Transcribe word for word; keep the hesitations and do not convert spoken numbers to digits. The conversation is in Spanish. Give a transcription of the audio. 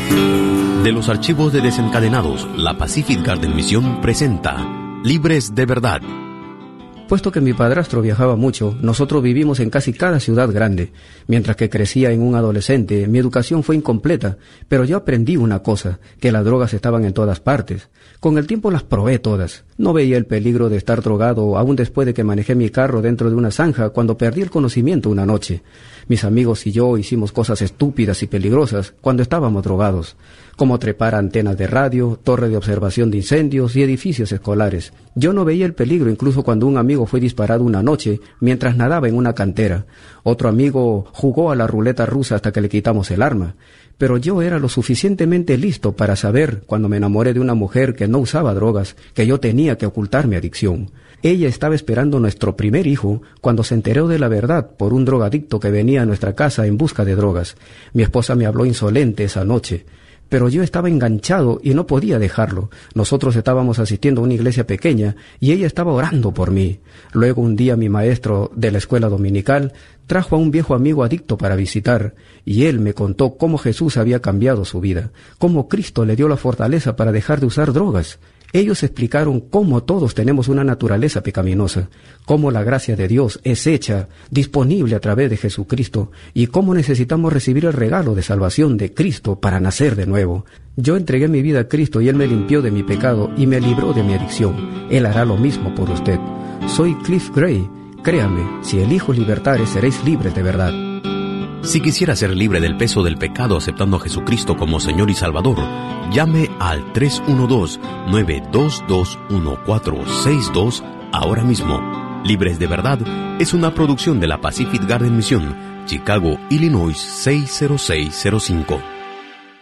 De los archivos de Desencadenados, la Pacific Garden Mission presenta Libres de Verdad. Puesto que mi padrastro viajaba mucho, nosotros vivimos en casi cada ciudad grande. Mientras que crecía en un adolescente, mi educación fue incompleta, pero yo aprendí una cosa, que las drogas estaban en todas partes. Con el tiempo las probé todas. No veía el peligro de estar drogado aún después de que manejé mi carro dentro de una zanja cuando perdí el conocimiento una noche. Mis amigos y yo hicimos cosas estúpidas y peligrosas cuando estábamos drogados, como trepar antenas de radio, torre de observación de incendios y edificios escolares. Yo no veía el peligro incluso cuando un amigo fue disparado una noche mientras nadaba en una cantera. Otro amigo jugó a la ruleta rusa hasta que le quitamos el arma. Pero yo era lo suficientemente listo para saber, cuando me enamoré de una mujer que no usaba drogas, que yo tenía que ocultar mi adicción. Ella estaba esperando nuestro primer hijo cuando se enteró de la verdad por un drogadicto que venía a nuestra casa en busca de drogas. Mi esposa me habló insolente esa noche, pero yo estaba enganchado y no podía dejarlo. Nosotros estábamos asistiendo a una iglesia pequeña y ella estaba orando por mí. Luego un día mi maestro de la escuela dominical trajo a un viejo amigo adicto para visitar, y él me contó cómo Jesús había cambiado su vida, cómo Cristo le dio la fortaleza para dejar de usar drogas. Ellos explicaron cómo todos tenemos una naturaleza pecaminosa, cómo la gracia de Dios es hecha, disponible a través de Jesucristo, y cómo necesitamos recibir el regalo de salvación de Cristo para nacer de nuevo. Yo entregué mi vida a Cristo y Él me limpió de mi pecado y me libró de mi adicción. Él hará lo mismo por usted. Soy Cliff Gray. Créame, si elijo libertad, seréis libres de verdad. Si quisiera ser libre del peso del pecado aceptando a Jesucristo como Señor y Salvador, llame al tres uno dos, nueve dos dos, uno cuatro seis dos ahora mismo. Libres de Verdad es una producción de la Pacific Garden Mission, Chicago, Illinois seis cero seis cero cinco.